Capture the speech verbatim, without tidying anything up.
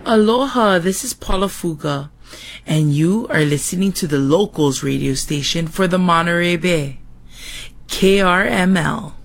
Aloha, this is Paula Fuga, and you are listening to the Locals radio station for the Monterey Bay, K R M L,